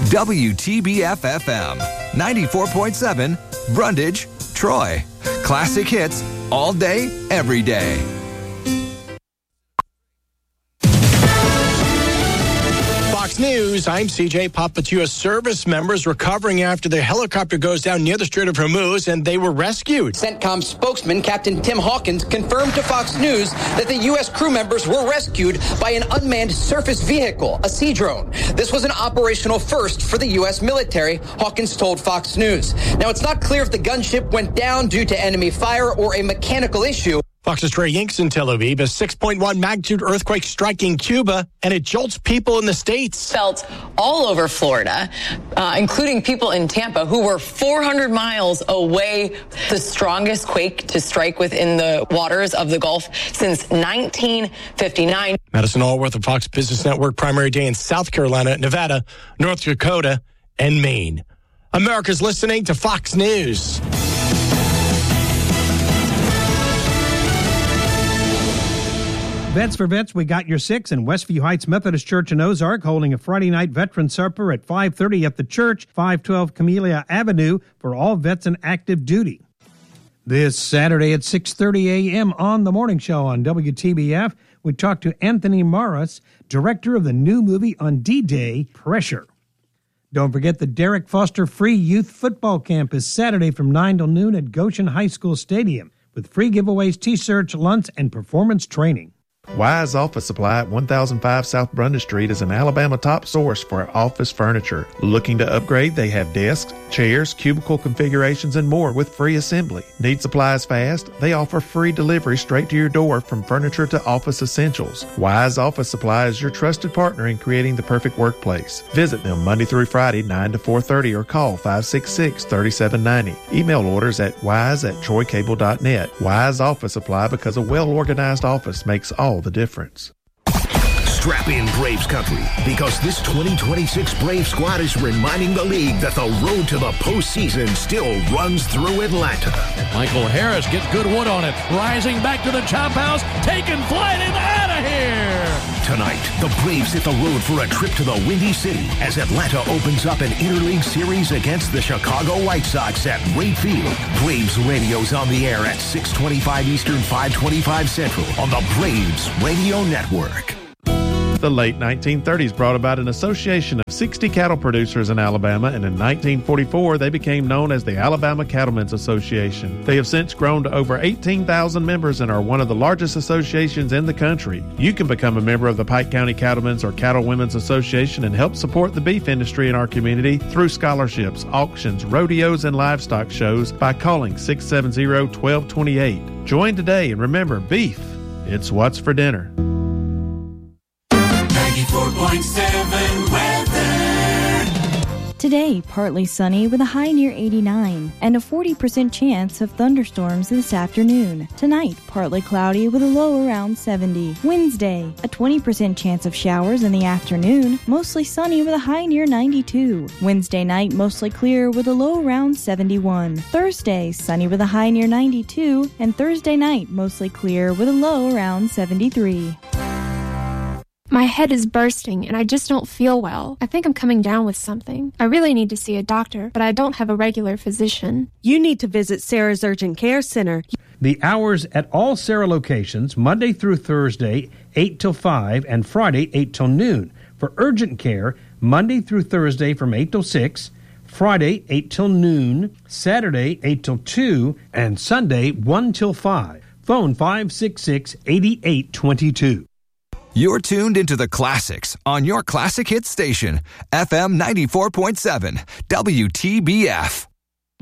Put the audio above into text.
WTBF-FM, 94.7, Brundage, Troy. Classic hits all day, every day. Fox News, I'm CJ Poppett. U.S. service members recovering after their helicopter goes down near the Strait of Hormuz, and they were rescued. CENTCOM spokesman Captain Tim Hawkins confirmed to Fox News that the U.S. crew members were rescued by an unmanned surface vehicle, a Sea Drone. This was an operational first for the U.S. military, Hawkins told Fox News. Now, it's not clear if the gunship went down due to enemy fire or a mechanical issue. Fox's Trey Yinks in Tel Aviv. A 6.1 magnitude earthquake striking Cuba, and it jolts people in the States. Felt all over Florida, including people in Tampa who were 400 miles away. The strongest quake to strike within the waters of the Gulf since 1959. Madison Allworth of Fox Business Network. Primary day in South Carolina, Nevada, North Dakota, and Maine. America's listening to Fox News. Vets for Vets, we got your six, and Westview Heights Methodist Church in Ozark holding a Friday night veteran supper at 5:30 at the church, 512 Camellia Avenue, for all vets in active duty. This Saturday at 6:30 a.m. on The Morning Show on WTBF, we talk to Anthony Morris, director of the new movie on D-Day, Pressure. Don't forget the Derek Foster Free Youth Football Camp is Saturday from 9 till noon at Goshen High School Stadium, with free giveaways, T-shirts, lunch, and performance training. Wise Office Supply at 1005 South Brundage Street is an Alabama top source for office furniture. Looking to upgrade? They have desks, chairs, cubicle configurations, and more with free assembly. Need supplies fast? They offer free delivery straight to your door from furniture to office essentials. Wise Office Supply is your trusted partner in creating the perfect workplace. Visit them Monday through Friday, 9 to 4:30, or call 566-3790. Email orders at wise@troycable.net. Wise Office Supply, because a well-organized office makes all the difference. Strap in, Braves country, because this 2026 Braves squad is reminding the league that the road to the postseason still runs through Atlanta. Michael Harris gets good wood on it, rising back to the chop house, taking flight and out of here. Tonight, the Braves hit the road for a trip to the Windy City as Atlanta opens up an interleague series against the Chicago White Sox at Wright Field. Braves radio's on the air at 6:25 Eastern, 5:25 Central on the Braves Radio Network. The late 1930s brought about an association of 60 cattle producers in Alabama, and in 1944 they became known as the Alabama Cattlemen's Association. They have since grown to over 18,000 members and are one of the largest associations in the country. You can become a member of the Pike County Cattlemen's or Cattle Women's Association and help support the beef industry in our community through scholarships, auctions, rodeos, and livestock shows by calling 670-1228. Join today, and remember, beef, it's what's for dinner. 94.7 weather. Today, partly sunny with a high near 89 and a 40% chance of thunderstorms this afternoon. Tonight, partly cloudy with a low around 70. Wednesday, a 20% chance of showers in the afternoon, mostly sunny with a high near 92. Wednesday night, mostly clear with a low around 71. Thursday, sunny with a high near 92, and Thursday night, mostly clear with a low around 73. My head is bursting and I just don't feel well. I think I'm coming down with something. I really need to see a doctor, but I don't have a regular physician. You need to visit Sarah's Urgent Care Center. The hours at all Sarah locations, Monday through Thursday, 8 till 5, and Friday, 8 till noon. For urgent care, Monday through Thursday from 8 till 6, Friday, 8 till noon, Saturday, 8 till 2, and Sunday, 1 till 5. Phone 566-8822. You're tuned into the classics on your classic hit station, FM 94.7, WTBF.